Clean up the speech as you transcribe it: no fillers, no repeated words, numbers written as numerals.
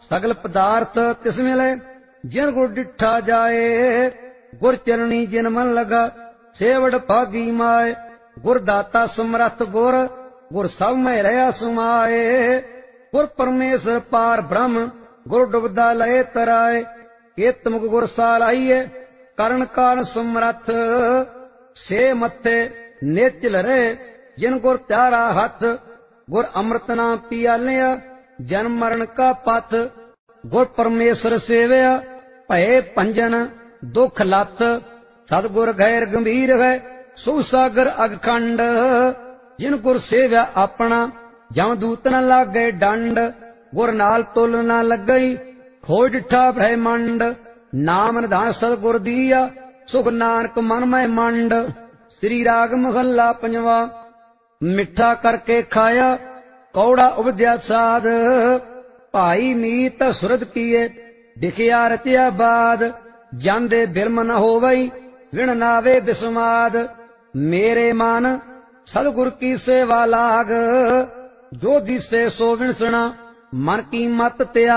सगल पदार्थ तिस मिले जिन गुर डिठा जाए। गुर चरणी जिन मन लगा सेवड़ भागी माए। गुर दाता समरथ गुर गुर सब में रहा सुमाए। गुर परमेश्वर पार ब्रह्म गुर डुबदा लय तराए। केतमुख गुर सालाइए करण कारण समरथ। से मथे नेचल रहे जिन गुर त्यारा हथ। गुर अमृत नाम पियालिया जन्म मरण का पथ। गुर परमेश्वर सेवया भय भंजन दुख लथ। सतगुर गैर गंभीर है सुसागर अगखंड। जिन गुर सेव्या अपना जमदूत न लागे डंड। गुर नाल तुल न लगई खोज डिठा ब्रह्मंड। नाम निधान सतगुर दिया सुख नानक मन में मंड। श्री राग महला पंजवा। मिठा करके खाया कौड़ा उपद्या साध। भाई मीत सुरत पिए दिखिया रतिया बाद। जांदे बिरम न होवई विण नावे बिस्माद। मेरे मन सतगुर की सेवा लाग। जो दिसे सो विणसना मन की मत त्याग।